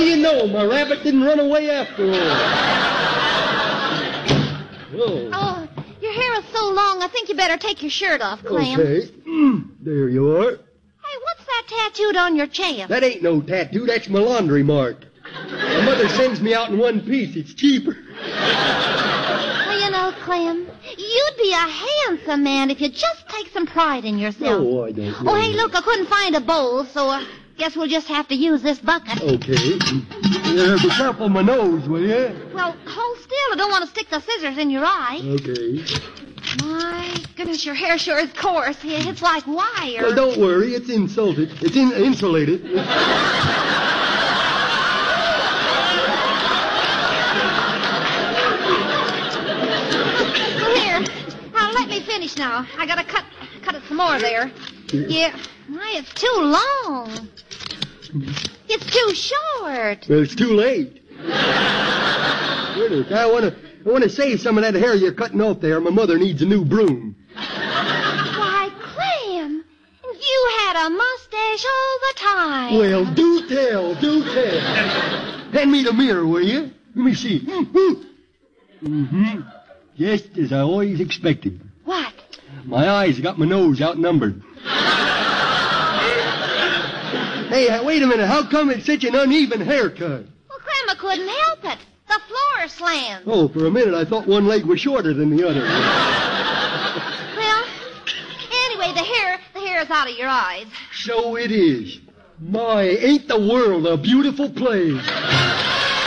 you know? My rabbit didn't run away after all. Whoa. Oh, your hair is so long, I think you better take your shirt off, Clem. Okay. There you are. Hey, what's that tattooed on your chest? That ain't no tattoo. That's my laundry mark. My mother sends me out in one piece. It's cheaper. Well, you know, Clem, you'd be a handsome man if you'd just take some pride in yourself. Oh, I don't know. Oh, hey, look, I couldn't find a bowl, so guess we'll just have to use this bucket. Okay. Be careful of my nose, will you? Well, hold still. I don't want to stick the scissors in your eye. Okay. My goodness, your hair sure is coarse. It's like wire. Well, don't worry. It's insulted. It's insulated. Let me finish now. I gotta cut it some more there. Yeah. My, it's too long. It's too short. Well, it's too late. I want to save some of that hair you're cutting off there. My mother needs a new broom. Why, Clem, you had a mustache all the time. Well, do tell. Hand me the mirror, will you? Let me see. Mm-hmm. Just as I always expected. What? My eyes got my nose outnumbered. Hey, wait a minute. How come it's such an uneven haircut? Well, Grandma couldn't help it. The floor slammed. Oh, for a minute I thought one leg was shorter than the other. Well, anyway, the hair is out of your eyes. So it is. My, ain't the world a beautiful place?